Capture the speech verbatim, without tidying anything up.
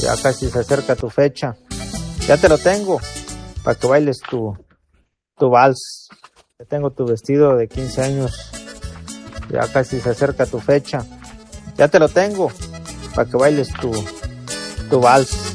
Ya casi se acerca tu fecha. Ya te lo tengo, para que bailes tu, tu vals. Ya tengo tu vestido de quince años. Ya casi se acerca tu fecha. Ya te lo tengo, para que bailes tu, tu vals.